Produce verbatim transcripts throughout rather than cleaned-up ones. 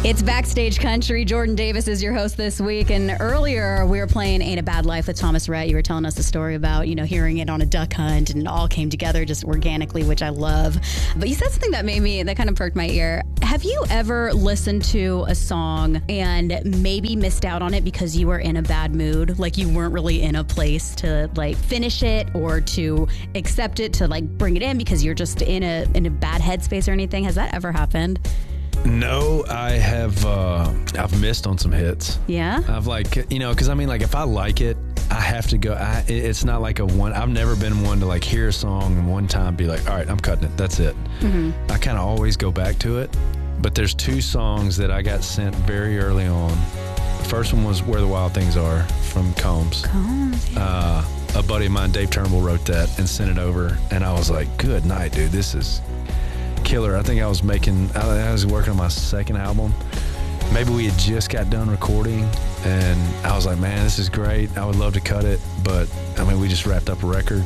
It's Backstage Country. Jordan Davis is your host this week. And earlier we were playing Ain't a Bad Life with Thomas Rhett. You were telling us a story about, you know, hearing it on a duck hunt and it all came together just organically, which I love. But you said something that made me, that kind of perked my ear. Have you ever listened to a song and maybe missed out on it because you were in a bad mood? Like you weren't really in a place to like finish it or to accept it, to like bring it in because you're just in a, in a bad headspace or anything? Has that ever happened? No, I have, uh, I've missed on some hits. Yeah? I've like, you know, because I mean, like, if I like it, I have to go. I, it's not like a one, I've never been one to like hear a song and one time be like, all right, I'm cutting it. That's it. Mm-hmm. I kind of always go back to it. But there's two songs that I got sent very early on. The first one was Where the Wild Things Are from Combs. Combs, yeah. Uh, a buddy of mine, Dave Turnbull, wrote that and sent it over. And I was like, good night, dude. This is killer. I think I was making, I was working on my second album. Maybe we had just got done recording and I was like, man, this is great. I would love to cut it. But I mean, we just wrapped up a record.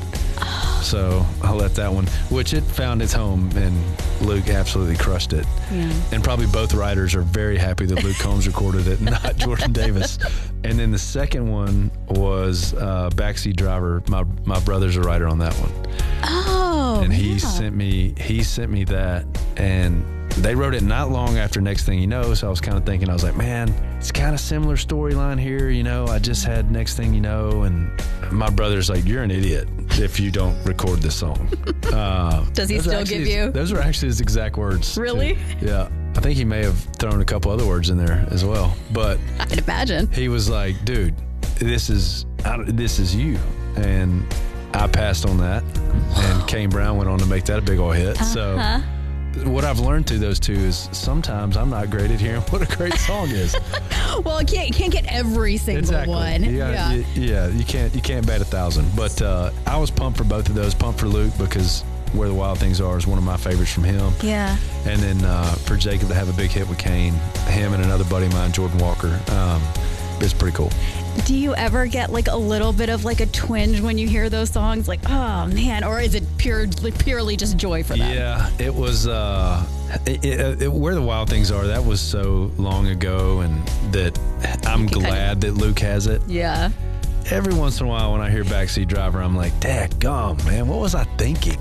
So I'll let that one, which it found its home and Luke absolutely crushed it. Yeah. And probably both writers are very happy that Luke Combs recorded it, not Jordan Davis. And then the second one was uh, Backseat Driver. My my brother's a writer on that one. Oh, and he yeah. sent me he sent me that, and they wrote it not long after Next Thing You Know. So I was kind of thinking, I was like, man, it's kind of similar storyline here. You know, I just had Next Thing You Know, and my brother's like, you're an idiot if you don't record this song. Uh, Does he still give you? His, those are actually his exact words. Really? Too. Yeah. I think he may have thrown a couple other words in there as well. But I'd imagine. He was like, dude, this is this is you. And I passed on that. And Kane Brown went on to make that a big old hit. Uh-huh. So what I've learned through those two is sometimes I'm not great at hearing what a great song is. Well, you can't, you can't get every single exactly. one. Yeah, yeah. You, yeah, you can't you can't bat a thousand. But uh, I was pumped for both of those. Pumped for Luke because Where the Wild Things Are is one of my favorites from him. Yeah. And then uh, for Jacob to have a big hit with Kane, him and another buddy of mine, Jordan Walker, um, it's pretty cool. Do you ever get like a little bit of like a twinge when you hear those songs? Like, oh man, or is it purely purely just joy for them? Yeah, it was. Uh, it, it, it, Where the Wild Things Are. That was so long ago, and that I'm glad that Luke has it. Yeah. Every once in a while, when I hear Backseat Driver, I'm like, "Dadgum, man, what was I thinking?"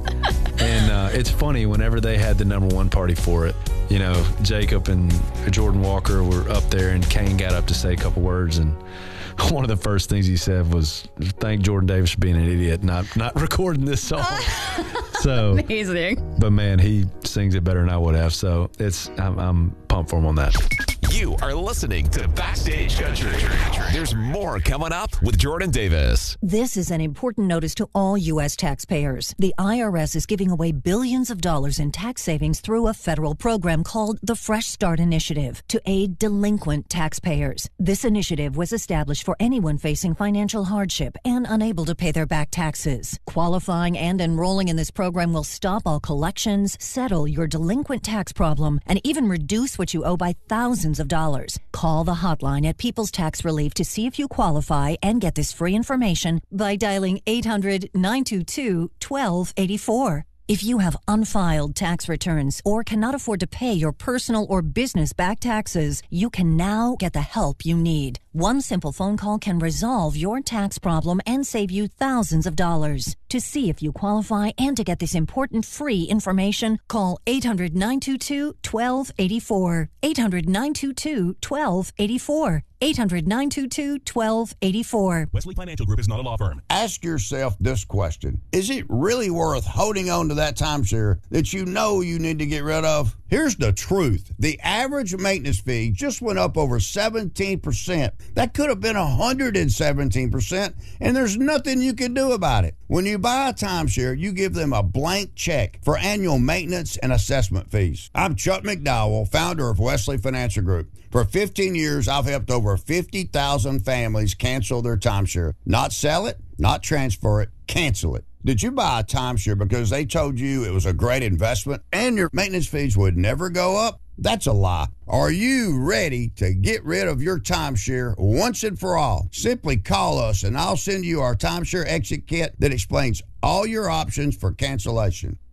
And uh, it's funny whenever they had the number one party for it. You know, Jacob and Jordan Walker were up there, and Kane got up to say a couple words, and one of the first things he said was, "Thank Jordan Davis for being an idiot, not not recording this song." So amazing. But man, he sings it better than I would have. So it's I'm, I'm pumped for him on that. You are listening to Backstage Country. There's more coming up with Jordan Davis. This is an important notice to all U S taxpayers. The I R S is giving away billions of dollars in tax savings through a federal program called the Fresh Start Initiative to aid delinquent taxpayers. This initiative was established for anyone facing financial hardship and unable to pay their back taxes. Qualifying and enrolling in this program will stop all collections, settle your delinquent tax problem, and even reduce what you owe by thousands of dollars. Call the hotline at People's Tax Relief to see if you qualify and get this free information by dialing eight hundred, nine two two, one two eight four. If you have unfiled tax returns or cannot afford to pay your personal or business back taxes, you can now get the help you need. One simple phone call can resolve your tax problem and save you thousands of dollars. To see if you qualify and to get this important free information, call eight hundred, nine two two, one two eight four. eight hundred, nine two two, one two eight four. eight hundred, nine two two, one two eight four. Wesley Financial Group is not a law firm. Ask yourself this question. Is it really worth holding on to that timeshare that you know you need to get rid of? Here's the truth. The average maintenance fee just went up over seventeen percent. That could have been one hundred seventeen percent, and there's nothing you can do about it. When you buy a timeshare, you give them a blank check for annual maintenance and assessment fees. I'm Chuck McDowell, founder of Wesley Financial Group. For fifteen years, I've helped over fifty thousand families cancel their timeshare. Not sell it, not transfer it, cancel it. Did you buy a timeshare because they told you it was a great investment and your maintenance fees would never go up? That's a lie. Are you ready to get rid of your timeshare once and for all? Simply call us and I'll send you our timeshare exit kit that explains all your options for cancellation.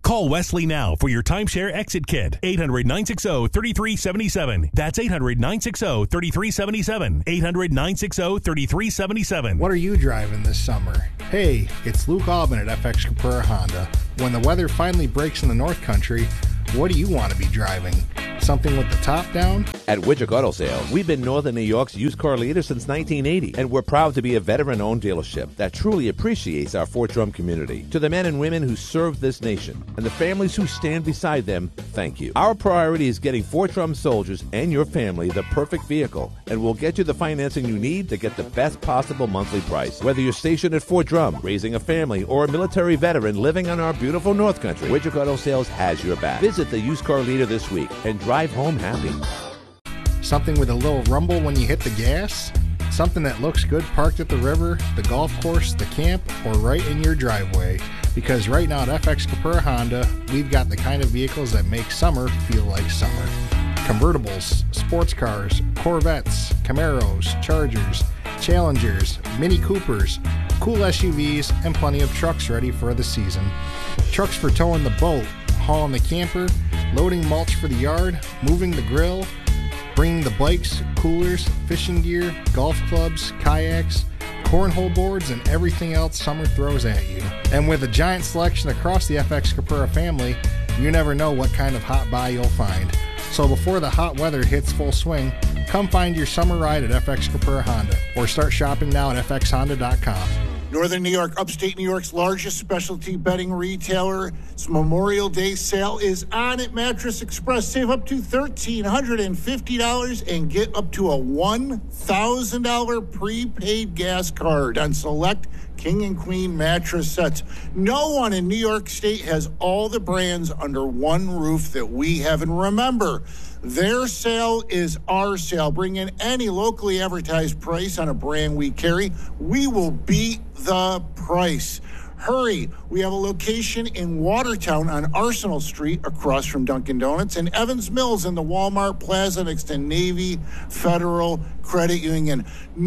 Call Wesley now for your timeshare exit kit. eight hundred, nine six zero, three three seven seven. That's eight hundred, nine six zero, three three seven seven. eight hundred, nine six zero, three three seven seven. What are you driving this summer? Hey, it's Luke Albin at F X Capura Honda. When the weather finally breaks in the North Country, what do you want to be driving? Something with the top down? At Widget Auto Sales, we've been Northern New York's used car leader since nineteen eighty, and we're proud to be a veteran-owned dealership that truly appreciates our Fort Drum community. To the men and women who serve this nation and the families who stand beside them, thank you. Our priority is getting Fort Drum soldiers and your family the perfect vehicle, and we'll get you the financing you need to get the best possible monthly price. Whether you're stationed at Fort Drum, raising a family, or a military veteran living on our beautiful North Country, Widget Auto Sales has your back. Visit the used car leader this week and drive home happy. Something with a little rumble when you hit the gas? Something that looks good parked at the river, the golf course, the camp, or right in your driveway. Because right now at F X Capura Honda, we've got the kind of vehicles that make summer feel like summer. Convertibles, sports cars, Corvettes, Camaros, Chargers, Challengers, Mini Coopers, cool S U Vs, and plenty of trucks ready for the season. Trucks for towing the boat, hauling the camper, loading mulch for the yard, moving the grill, bringing the bikes, coolers, fishing gear, golf clubs, kayaks, cornhole boards, and everything else summer throws at you. And with a giant selection across the F X Capura family, you never know what kind of hot buy you'll find. So before the hot weather hits full swing, come find your summer ride at F X Capura Honda or start shopping now at f x honda dot com. Northern New York, upstate New York's largest specialty bedding retailer. Its Memorial Day sale is on at Mattress Express. Save up to one thousand three hundred fifty dollars and get up to a one thousand dollars prepaid gas card on select King and Queen mattress sets. No one in New York State has all the brands under one roof that we have. And remember, their sale is our sale. Bring in any locally advertised price on a brand we carry. We will beat the price. Hurry. We have a location in Watertown on Arsenal Street across from Dunkin' Donuts, and Evans Mills in the Walmart Plaza next to Navy Federal Credit Union.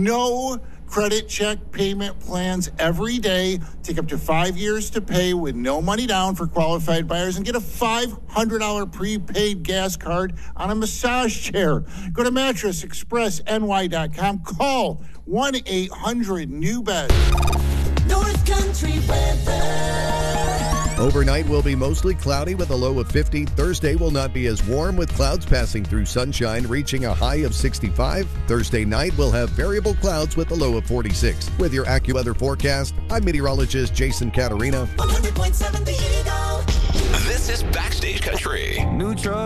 No credit check payment plans every day. Take up to five years to pay with no money down for qualified buyers, and get a five hundred dollars prepaid gas card on a massage chair. Go to mattress express n y dot com. Call one eight hundred new bed. North Country weather. Overnight will be mostly cloudy with a low of fifty. Thursday will not be as warm with clouds passing through sunshine, reaching a high of sixty-five. Thursday night will have variable clouds with a low of forty-six. With your AccuWeather forecast, I'm meteorologist Jason Caterina. one hundred point seven The Eagle. This is Backstage Country. New truck.